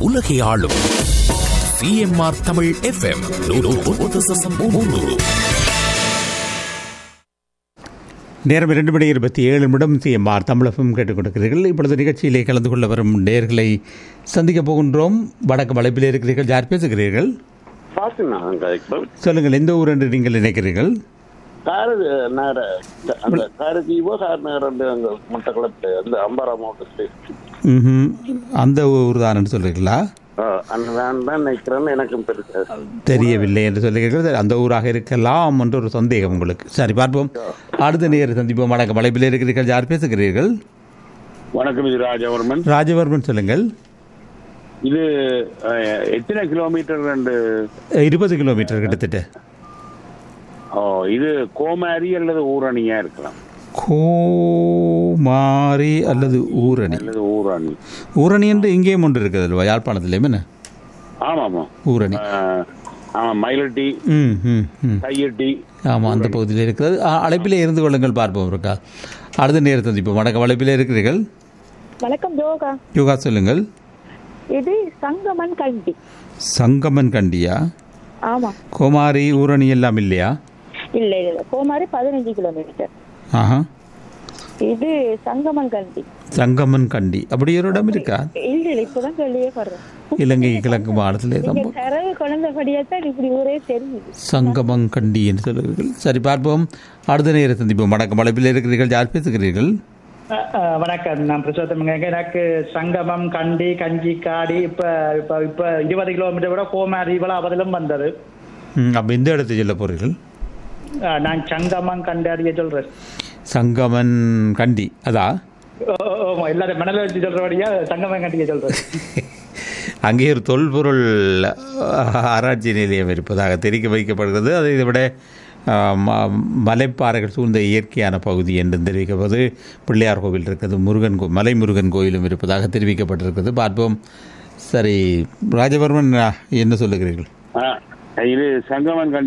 உலகை ஆளும் CMR Tamil FM 101.3. நேரம் 2:27 சிஎம்ஆர் தமிழகம் கேட்டுக் கொடுக்கிறீர்கள். இப்பொழுது நிகழ்ச்சியிலே கலந்து கொள்ள வரும் நேர்களை சந்திக்கப் போகின்றோம். வடக்கு வளைப்பில் இருக்கிறீர்கள். யார் பேசுகிறீர்கள்? சொல்லுங்கள், எந்த ஊர் என்று நீங்கள் நினைக்கிறீர்கள்? அந்த ஊர் தான் சொல்றீங்களா? தெரியவில்லை என்று சொல்லுகிறீர்கள். அந்த ஊராக இருக்கலாம் என்று ஒரு சந்தேகம் உங்களுக்கு. சரி, பார்ப்போம். அடுத்த நேர சந்திப்போம். வணக்கம், வளைப்பில் இருக்கிறீர்கள். யார் பேசுகிறீர்கள்? வணக்கம், இது ராஜவர்மன். ராஜவர்மன், சொல்லுங்கள். இது எத்தனை கிலோமீட்டர்? 20 கிலோமீட்டர் கிட்டத்தட்ட. இது கோமாரி அல்லது ஊரணியா இருக்கலாம். கோமாரி அல்லது ஊரணி. ஊரணி என்று இங்கேயும் ஒன்று இருக்குது அல்லவா, யாழ்ப்பாணத்திலேயும்? என்ன? ஆமாம், ஊரணி. மயிலட்டி, கையட்டி. ஆமாம், அந்த பகுதியில் இருக்கிறது. அழைப்பிலே இருந்து கொள்ளுங்கள், பார்ப்போம் இருக்கா. அடுத்த நேரம் சந்திப்போம். வணக்கம், அழைப்பிலே இருக்கிறீர்கள். வணக்கம், யோகா. யோகா, சொல்லுங்கள். இது சங்கமன் கண்டி. சங்கமன் கண்டியா? ஆமா. கோமாரி ஊரணி எல்லாம் இல்லையா? இல்ல இல்ல, கோமாரி 15 கிலோமீட்டர். ஆஹா. இது சங்கமன் கண்டி. சங்கமன் கண்டி அப்படி ஒரு இடம் இருக்கா? இல்ல இல்ல, இப்பதான் கேள்வியே படுறேன். இலங்கை கிழக்கு மாநிலத்திலே குழந்தைப்படியாத்தான் இப்படி ஊரே தெரியுது. சங்கமன் கண்டி என்று சொல்லுவீர்கள். சரி, பார்ப்போம். அடுத்த நேரம் சந்திப்போம். வணக்கம், அழைப்பில் இருக்கிறீர்கள். யார் பேசுகிறீர்கள்? வணக்கம், நான் பிரசோத்தம். எனக்கு சங்கமம், கண்டி, கஞ்சி, காடி இப்ப 20 கிலோமீட்டர் விட கோமாரி அதிலும் வந்தது. அப்ப எந்த இடத்தை சொல்ல போறீர்கள்? நான் சங்கமம் கண்டாடிய சொல்றேன். சங்கமன் கண்டி அதா? எல்லாரும் மணல வச்சு சொல்றபடியா சங்கமன் கண்டிய சொல்றேன். அங்கே ஒரு தொல்பொருள் ஆராய்ச்சி நிலையம் இருப்பதாக தெரிவிக்க வைக்கப்படுகிறது. அதை இதை விட மலைப்பாறைகள் சூழ்ந்த இயற்கையான பகுதி என்று தெரிவிக்கப்பது. பிள்ளையார் கோவில் இருக்கிறது, மலை முருகன் கோயிலும் இருப்பதாக தெரிவிக்கப்பட்டிருக்கிறது. பார்ப்போம். சரி, ராஜவர்மன், என்ன சொல்லுகிறீர்கள்? இது சங்கமன் கண்டி